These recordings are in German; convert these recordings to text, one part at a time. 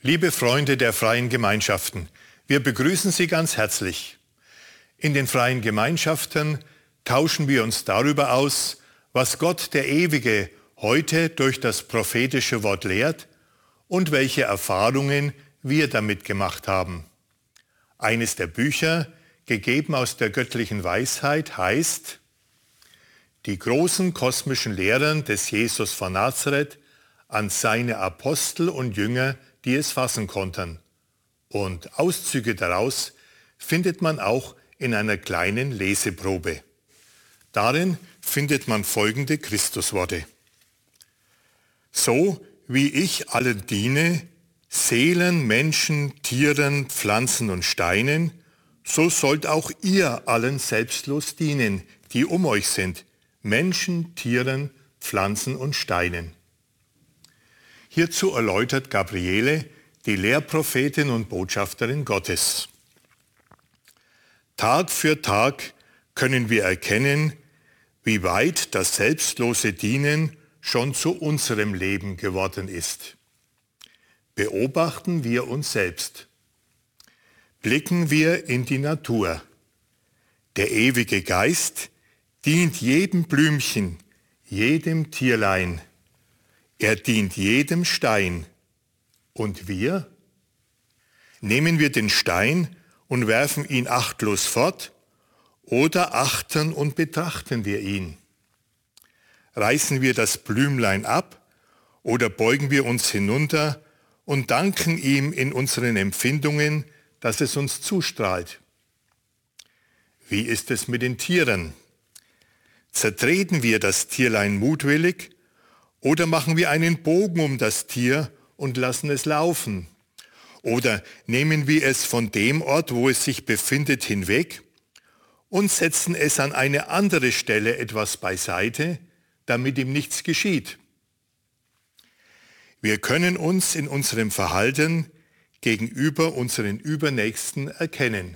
Liebe Freunde der freien Gemeinschaften, wir begrüßen Sie ganz herzlich. In den freien Gemeinschaften tauschen wir uns darüber aus, was Gott der Ewige heute durch das prophetische Wort lehrt und welche Erfahrungen wir damit gemacht haben. Eines der Bücher, gegeben aus der göttlichen Weisheit, heißt Die großen kosmischen Lehren des Jesus von Nazareth an seine Apostel und Jünger, die es fassen konnten. Und Auszüge daraus findet man auch in einer kleinen Leseprobe. Darin findet man folgende Christusworte. So wie ich allen diene, Seelen, Menschen, Tieren, Pflanzen und Steinen, so sollt auch ihr allen selbstlos dienen, die um euch sind, Menschen, Tieren, Pflanzen und Steinen. Hierzu erläutert Gabriele, die Lehrprophetin und Botschafterin Gottes. Tag für Tag können wir erkennen, wie weit das selbstlose Dienen schon zu unserem Leben geworden ist. Beobachten wir uns selbst. Blicken wir in die Natur. Der ewige Geist dient jedem Blümchen, jedem Tierlein. Er dient jedem Stein. Und wir? Nehmen wir den Stein und werfen ihn achtlos fort oder achten und betrachten wir ihn? Reißen wir das Blümlein ab oder beugen wir uns hinunter und danken ihm in unseren Empfindungen, dass es uns zustrahlt? Wie ist es mit den Tieren? Zertreten wir das Tierlein mutwillig oder machen wir einen Bogen um das Tier und lassen es laufen? Oder nehmen wir es von dem Ort, wo es sich befindet, hinweg und setzen es an eine andere Stelle etwas beiseite, damit ihm nichts geschieht? Wir können uns in unserem Verhalten gegenüber unseren Übernächsten erkennen.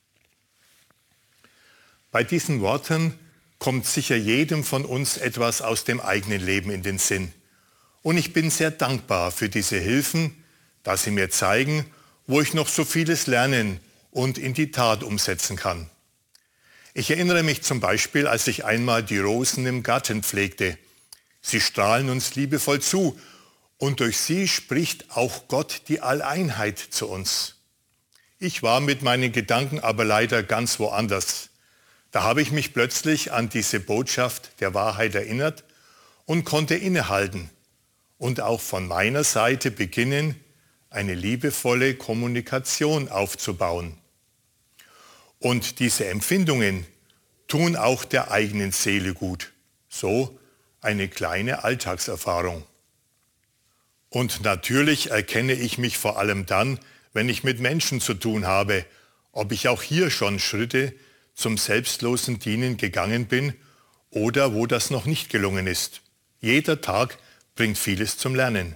Bei diesen Worten kommt sicher jedem von uns etwas aus dem eigenen Leben in den Sinn. Und ich bin sehr dankbar für diese Hilfen, dass sie mir zeigen, wo ich noch so vieles lernen und in die Tat umsetzen kann. Ich erinnere mich zum Beispiel, als ich einmal die Rosen im Garten pflegte. Sie strahlen uns liebevoll zu und durch sie spricht auch Gott die Alleinheit zu uns. Ich war mit meinen Gedanken aber leider ganz woanders. Da habe ich mich plötzlich an diese Botschaft der Wahrheit erinnert und konnte innehalten und auch von meiner Seite beginnen, eine liebevolle Kommunikation aufzubauen. Und diese Empfindungen tun auch der eigenen Seele gut. So eine kleine Alltagserfahrung. Und natürlich erkenne ich mich vor allem dann, wenn ich mit Menschen zu tun habe, ob ich auch hier schon Schritte zum selbstlosen Dienen gegangen bin oder wo das noch nicht gelungen ist. Jeder Tag bringt vieles zum Lernen.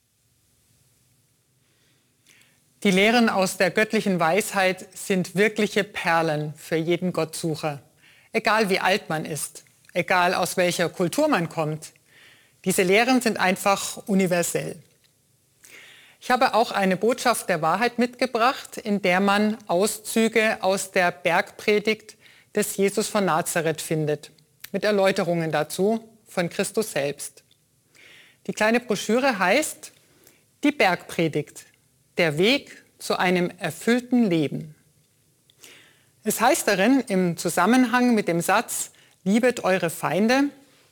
Die Lehren aus der göttlichen Weisheit sind wirkliche Perlen für jeden Gottsucher. Egal wie alt man ist, egal aus welcher Kultur man kommt. Diese Lehren sind einfach universell. Ich habe auch eine Botschaft der Wahrheit mitgebracht, in der man Auszüge aus der Bergpredigt des Jesus von Nazareth findet, mit Erläuterungen dazu von Christus selbst. Die kleine Broschüre heißt Die Bergpredigt, der Weg zu einem erfüllten Leben. Es heißt darin im Zusammenhang mit dem Satz, liebet eure Feinde,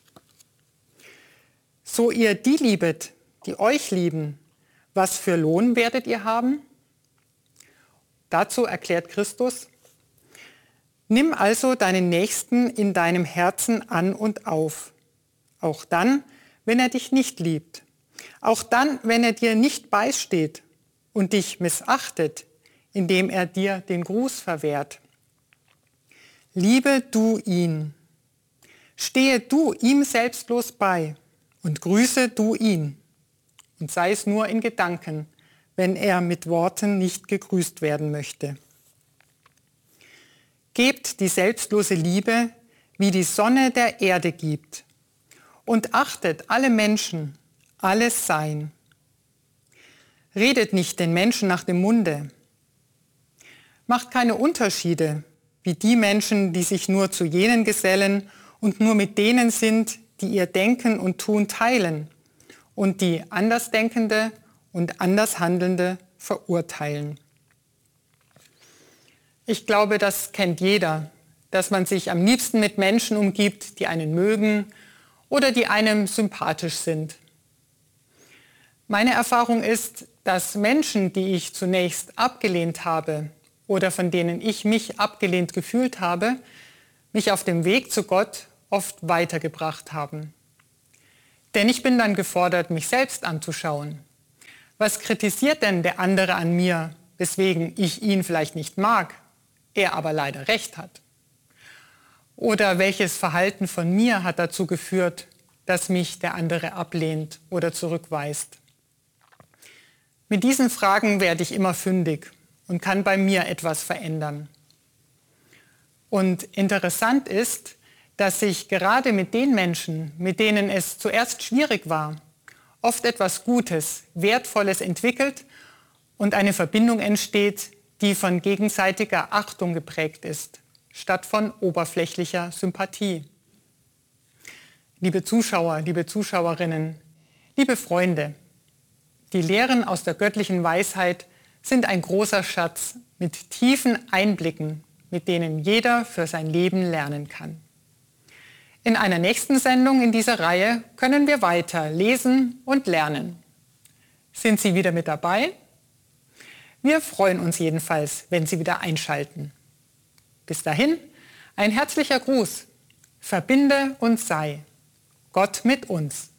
so ihr die liebet, die euch lieben, was für Lohn werdet ihr haben? Dazu erklärt Christus, nimm also deinen Nächsten in deinem Herzen an und auf, auch dann, wenn er dich nicht liebt, auch dann, wenn er dir nicht beisteht und dich missachtet, indem er dir den Gruß verwehrt. Liebe du ihn, stehe du ihm selbstlos bei und grüße du ihn. Und sei es nur in Gedanken, wenn er mit Worten nicht gegrüßt werden möchte. Gebt die selbstlose Liebe, wie die Sonne der Erde gibt, und achtet alle Menschen, alles Sein. Redet nicht den Menschen nach dem Munde. Macht keine Unterschiede, wie die Menschen, die sich nur zu jenen gesellen und nur mit denen sind, die ihr Denken und Tun teilen und die Andersdenkende und Andershandelnde verurteilen. Ich glaube, das kennt jeder, dass man sich am liebsten mit Menschen umgibt, die einen mögen oder die einem sympathisch sind. Meine Erfahrung ist, dass Menschen, die ich zunächst abgelehnt habe oder von denen ich mich abgelehnt gefühlt habe, mich auf dem Weg zu Gott oft weitergebracht haben. Denn ich bin dann gefordert, mich selbst anzuschauen. Was kritisiert denn der andere an mir, weswegen ich ihn vielleicht nicht mag, er aber leider recht hat? Oder welches Verhalten von mir hat dazu geführt, dass mich der andere ablehnt oder zurückweist? Mit diesen Fragen werde ich immer fündig und kann bei mir etwas verändern. Und interessant ist, dass sich gerade mit den Menschen, mit denen es zuerst schwierig war, oft etwas Gutes, Wertvolles entwickelt und eine Verbindung entsteht, die von gegenseitiger Achtung geprägt ist, statt von oberflächlicher Sympathie. Liebe Zuschauer, liebe Zuschauerinnen, liebe Freunde, die Lehren aus der göttlichen Weisheit sind ein großer Schatz mit tiefen Einblicken, mit denen jeder für sein Leben lernen kann. In einer nächsten Sendung in dieser Reihe können wir weiter lesen und lernen. Sind Sie wieder mit dabei? Wir freuen uns jedenfalls, wenn Sie wieder einschalten. Bis dahin, ein herzlicher Gruß. Verbinde und sei Gott mit uns.